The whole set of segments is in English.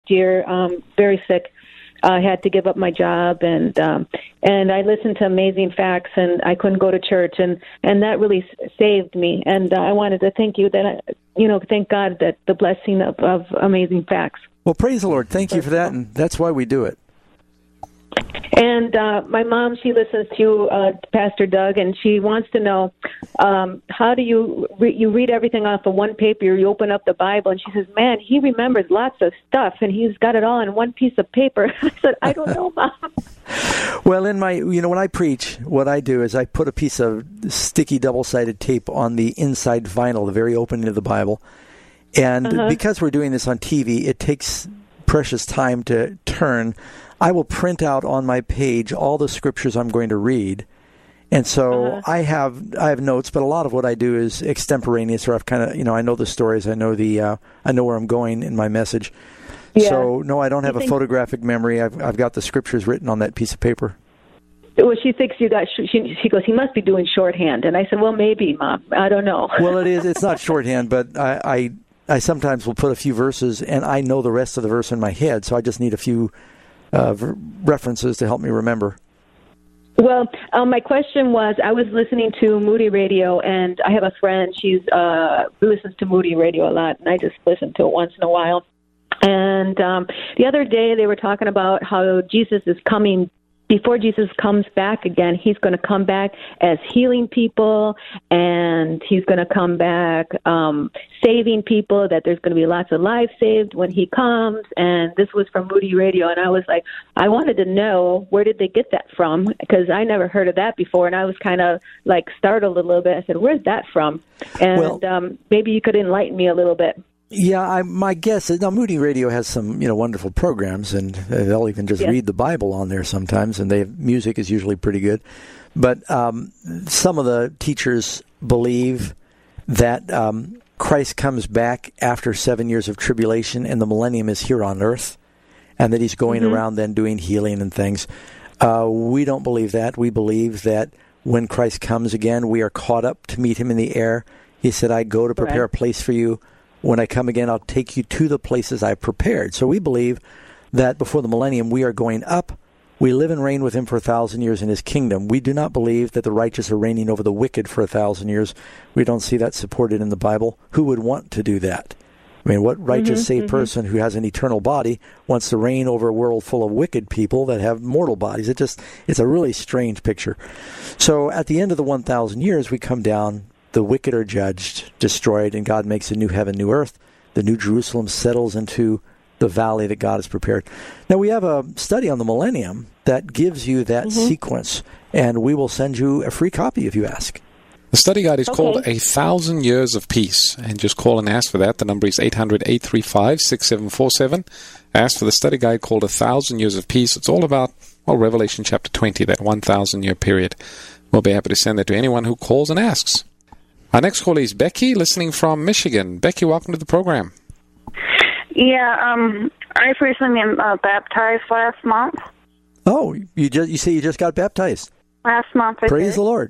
year, very sick. I had to give up my job, and I listened to Amazing Facts, and I couldn't go to church, and that really saved me. And I wanted to thank you thank God that the blessing of Amazing Facts. Well, praise the Lord. Thank you for that, and that's why we do it. And my mom, she listens to Pastor Doug, and she wants to know, how do you read everything off of one paper, you open up the Bible, and she says, man, he remembers lots of stuff, and he's got it all in one piece of paper. I said, I don't know, Mom. Well, when I preach, what I do is I put a piece of sticky double-sided tape on the inside vinyl, the very opening of the Bible. And because we're doing this on TV, it takes precious time to turn. I will print out on my page all the scriptures I'm going to read. And so I have notes, but a lot of what I do is extemporaneous, or I've kind of, I know the stories, I know where I'm going in my message. Yeah. So no, I don't have a photographic memory. I've got the scriptures written on that piece of paper. Well, she thinks you got. She goes, he must be doing shorthand, and I said, well, maybe, Mom. I don't know. Well, it is. It's not shorthand, but I sometimes will put a few verses, and I know the rest of the verse in my head, so I just need a few references to help me remember. Well, my question was, I was listening to Moody Radio, and I have a friend, she listens to Moody Radio a lot, and I just listen to it once in a while. And the other day they were talking about how Jesus is coming. Before Jesus comes back again, he's going to come back as healing people, and he's going to come back saving people, that there's going to be lots of lives saved when he comes. And this was from Moody Radio, and I was like, I wanted to know, where did they get that from? Because I never heard of that before, and I was kind of like startled a little bit. I said, where's that from? And maybe you could enlighten me a little bit. Yeah, my guess is, now Moody Radio has some, wonderful programs, and they'll even just read the Bible on there sometimes, and music is usually pretty good. But some of the teachers believe that Christ comes back after 7 years of tribulation, and the millennium is here on earth, and that he's going around then doing healing and things. We don't believe that. We believe that when Christ comes again, we are caught up to meet him in the air. He said, I go to prepare a place for you. When I come again, I'll take you to the places I've prepared. So we believe that before the millennium, we are going up. We live and reign with him for 1,000 years in his kingdom. We do not believe that the righteous are reigning over the wicked for 1,000 years. We don't see that supported in the Bible. Who would want to do that? I mean, what righteous, saved person who has an eternal body wants to reign over a world full of wicked people that have mortal bodies? It's a really strange picture. So at the end of the 1,000 years, we come down. The wicked are judged, destroyed, and God makes a new heaven, new earth. The new Jerusalem settles into the valley that God has prepared. Now, we have a study on the millennium that gives you that sequence, and we will send you a free copy if you ask. The study guide is called 1,000 Years of Peace, and just call and ask for that. The number is 800-835-6747. Ask for the study guide called 1,000 Years of Peace. It's all about, Revelation chapter 20, that 1,000-year period. We'll be happy to send that to anyone who calls and asks. Our next caller is Becky, listening from Michigan. Becky, welcome to the program. Yeah, I recently been baptized last month. Oh, you say you just got baptized? Last month. Praise the Lord.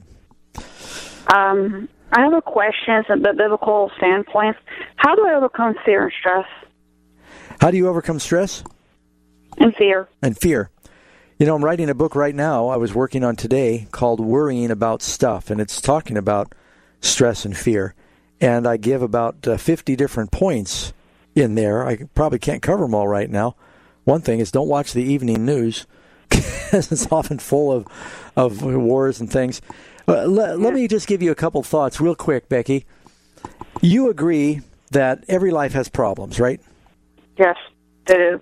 I have a question from the biblical standpoint. How do I overcome fear and stress? How do you overcome stress? And fear. And fear. I'm writing a book right now I was working on today called Worrying About Stuff, and it's talking about stress and fear. And I give about 50 different points in there. I probably can't cover them all right now. One thing is, don't watch the evening news, because it's often full of wars and things. Let me just give you a couple thoughts real quick, Becky. You agree that every life has problems, right? Yes, I do.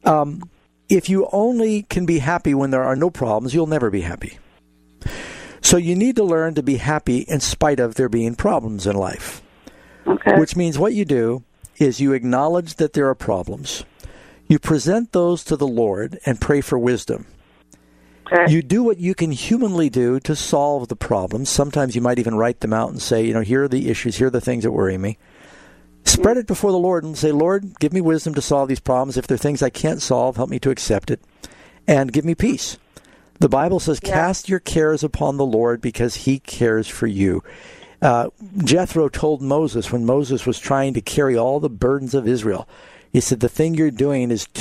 If you only can be happy when there are no problems, you'll never be happy. So you need to learn to be happy in spite of there being problems in life. Okay. Which means what you do is you acknowledge that there are problems. You present those to the Lord and pray for wisdom. Okay. You do what you can humanly do to solve the problems. Sometimes you might even write them out and say, here are the issues, here are the things that worry me. Spread it before the Lord and say, Lord, give me wisdom to solve these problems. If there are things I can't solve, help me to accept it. And give me peace. The Bible says, cast your cares upon the Lord because he cares for you. Jethro told Moses when Moses was trying to carry all the burdens of Israel, he said, the thing you're doing is